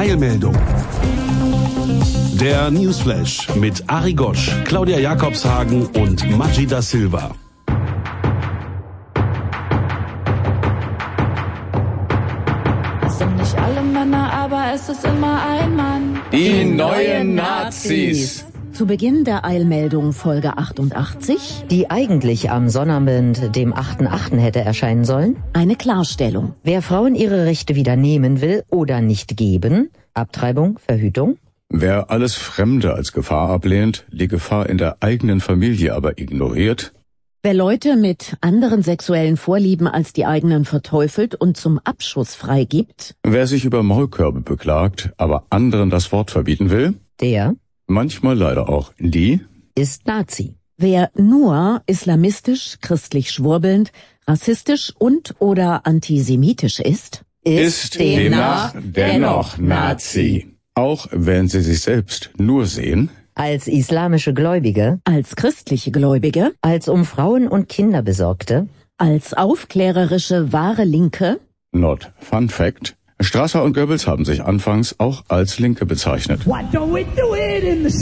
Eilmeldung. Der Newsflash mit Ari Gosch, Claudia Jakobshagen und Majida Silva. Es sind nicht alle Männer, aber es ist immer ein Mann. Die neuen Nazis. Zu Beginn der Eilmeldung Folge 88, die eigentlich am Sonnabend, dem 8.8. hätte erscheinen sollen, eine Klarstellung. Wer Frauen ihre Rechte wieder nehmen will oder nicht geben, Abtreibung, Verhütung. Wer alles Fremde als Gefahr ablehnt, die Gefahr in der eigenen Familie aber ignoriert. Wer Leute mit anderen sexuellen Vorlieben als die eigenen verteufelt und zum Abschuss freigibt. Wer sich über Maulkörbe beklagt, aber anderen das Wort verbieten will. Der, manchmal leider auch die, ist Nazi. Wer nur islamistisch, christlich schwurbelnd, rassistisch und oder antisemitisch ist demnach dennoch Nazi. Auch wenn sie sich selbst nur sehen als islamische Gläubige, als christliche Gläubige, als um Frauen und Kinder Besorgte, als aufklärerische wahre Linke. Not fun fact: Strasser und Goebbels haben sich anfangs auch als Linke bezeichnet. Why don't we do it in the